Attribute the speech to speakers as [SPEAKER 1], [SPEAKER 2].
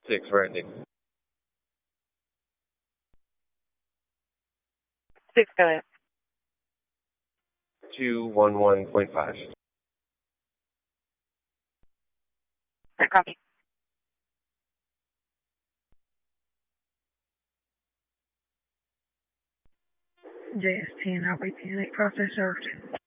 [SPEAKER 1] 6, Randy.
[SPEAKER 2] 6, go ahead.
[SPEAKER 1] 211.5.
[SPEAKER 2] Copy.
[SPEAKER 3] JS10, I'll be 10, 8 process served.